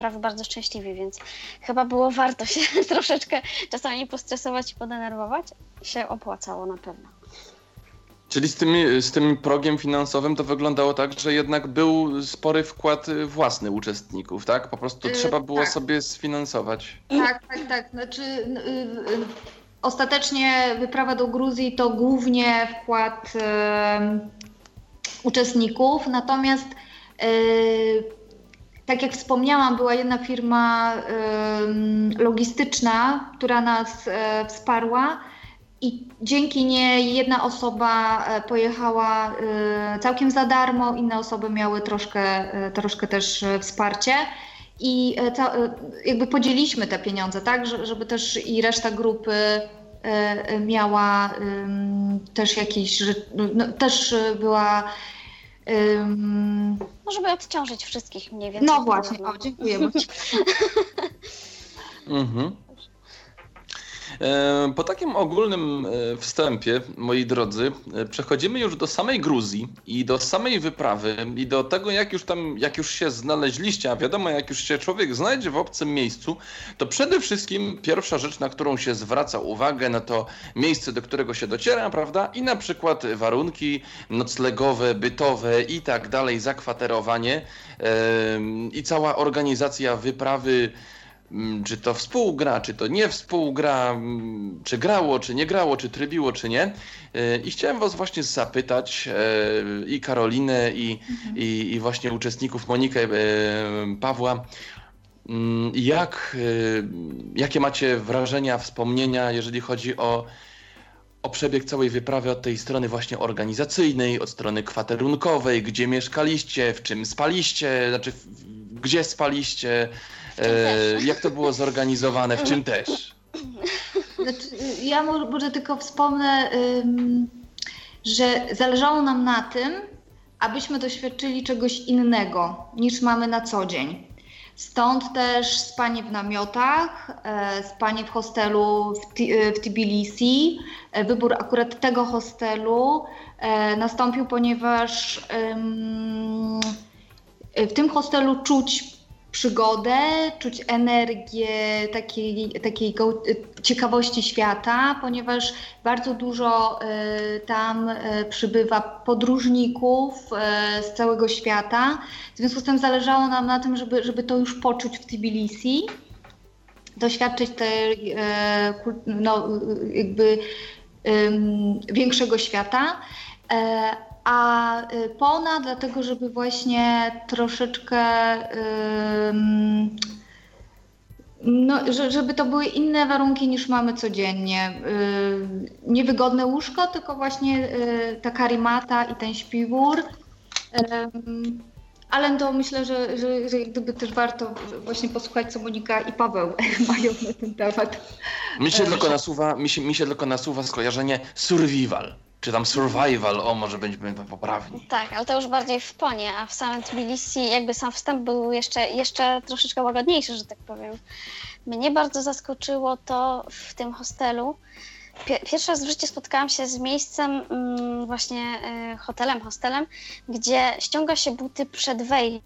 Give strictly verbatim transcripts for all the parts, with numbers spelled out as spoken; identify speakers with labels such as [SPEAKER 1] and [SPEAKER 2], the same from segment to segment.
[SPEAKER 1] prawie bardzo szczęśliwi, więc chyba było warto się troszeczkę czasami postresować i podenerwować. Się opłacało na pewno.
[SPEAKER 2] Czyli z, tymi, z tym progiem finansowym to wyglądało tak, że jednak był spory wkład własny uczestników, tak? Po prostu yy, trzeba było tak. sobie sfinansować.
[SPEAKER 3] Tak, tak, tak. Znaczy, yy, yy, ostatecznie wyprawa do Gruzji to głównie wkład yy, uczestników, natomiast yy, tak jak wspomniałam, była jedna firma yy, logistyczna, która nas yy, wsparła. I dzięki niej jedna osoba pojechała całkiem za darmo, inne osoby miały troszkę, troszkę też wsparcie i jakby podzieliliśmy te pieniądze, tak, żeby też i reszta grupy miała też jakieś, no, też była...
[SPEAKER 1] No żeby odciążyć wszystkich mniej więcej.
[SPEAKER 3] No właśnie, o, dziękuję.
[SPEAKER 2] mhm. Po takim ogólnym wstępie, moi drodzy, przechodzimy już do samej Gruzji i do samej wyprawy i do tego, jak już tam, jak już się znaleźliście, a wiadomo, jak już się człowiek znajdzie w obcym miejscu, to przede wszystkim pierwsza rzecz, na którą się zwraca uwagę, no to miejsce, do którego się dociera, prawda? I na przykład warunki noclegowe, bytowe i tak dalej, zakwaterowanie i cała organizacja wyprawy. Czy to współgra, czy to nie współgra, czy grało, czy nie grało, czy trybiło, czy nie. I chciałem was właśnie zapytać i Karolinę, i, mhm. i, i właśnie uczestników Monikę, Pawła, jak, jakie macie wrażenia, wspomnienia, jeżeli chodzi o, o przebieg całej wyprawy od tej strony właśnie organizacyjnej, od strony kwaterunkowej, gdzie mieszkaliście, w czym spaliście, znaczy gdzie spaliście, E, jak to było zorganizowane, w czym też?
[SPEAKER 3] Znaczy, ja może tylko wspomnę, ym, że zależało nam na tym, abyśmy doświadczyli czegoś innego niż mamy na co dzień. Stąd też spanie w namiotach, e, spanie w hostelu w, T- w Tbilisi. E, wybór akurat tego hostelu e, nastąpił, ponieważ ym, w tym hostelu czuć przygodę, czuć energię takiej, takiej ciekawości świata, ponieważ bardzo dużo y, tam y, przybywa podróżników y, z całego świata. W związku z tym zależało nam na tym, żeby, żeby to już poczuć w Tbilisi, doświadczyć tej y, no, jakby y, większego świata. Y, A Pona dlatego, żeby właśnie troszeczkę, ym, no, żeby to były inne warunki niż mamy codziennie. Yy, niewygodne łóżko, tylko właśnie yy, ta karimata i ten śpiwór. Yy, ale to myślę, że, że, że gdyby też warto właśnie posłuchać, co Monika i Paweł mają na ten temat.
[SPEAKER 2] Mi się, tylko nasuwa, mi się, mi się tylko nasuwa skojarzenie survival. Czy tam survival, o może będziemy poprawni.
[SPEAKER 1] Tak, ale to już bardziej w Ponie, a w samym Tbilisi jakby sam wstęp był jeszcze, jeszcze troszeczkę łagodniejszy, że tak powiem. Mnie bardzo zaskoczyło to w tym hostelu. Pierwszy raz w życiu spotkałam się z miejscem, właśnie hotelem, hostelem, gdzie ściąga się buty przed wejściem.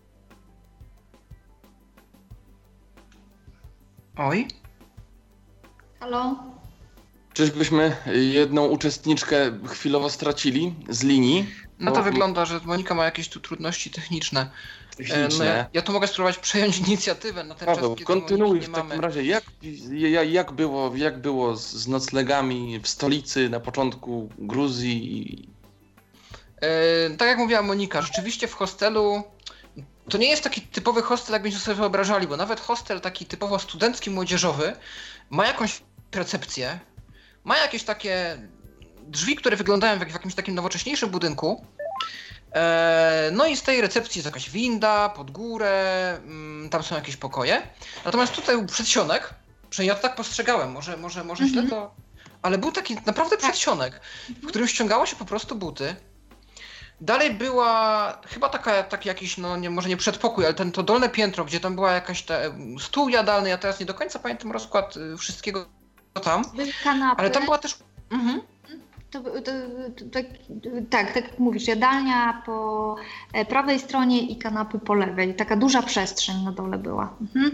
[SPEAKER 4] Oj?
[SPEAKER 3] Halo?
[SPEAKER 2] Czyżbyśmy jedną uczestniczkę chwilowo stracili z linii?
[SPEAKER 4] No to o, wygląda, że Monika ma jakieś tu trudności techniczne. techniczne. No ja, ja tu mogę spróbować przejąć inicjatywę na ten
[SPEAKER 2] Paweł,
[SPEAKER 4] czas, kiedy
[SPEAKER 2] kontynuuj
[SPEAKER 4] nie
[SPEAKER 2] w
[SPEAKER 4] mamy.
[SPEAKER 2] takim razie. Jak, jak, było, jak było z noclegami w stolicy na początku Gruzji?
[SPEAKER 4] E, tak jak mówiła Monika, rzeczywiście w hostelu to nie jest taki typowy hostel, jak byśmy sobie wyobrażali, bo nawet hostel taki typowo studencki, młodzieżowy ma jakąś recepcję, ma jakieś takie drzwi, które wyglądają jak w jakimś takim nowocześniejszym budynku. E, no i z tej recepcji jest jakaś winda pod górę, mm, tam są jakieś pokoje. Natomiast tutaj był przedsionek, przynajmniej ja to tak postrzegałem, może, może, może mm-hmm. źle to... Ale był taki naprawdę przedsionek, w którym ściągało się po prostu buty. Dalej była chyba taka, taki jakiś, no nie, może nie przedpokój, ale ten, to dolne piętro, gdzie tam była jakaś ta, stół jadalny, ja teraz nie do końca pamiętam rozkład y, wszystkiego tam.
[SPEAKER 3] Były kanapy.
[SPEAKER 4] Ale tam była też... Mhm.
[SPEAKER 3] To, to, to, tak, tak, tak jak mówisz, jadalnia po prawej stronie i kanapy po lewej. Taka duża przestrzeń na dole była. Mhm.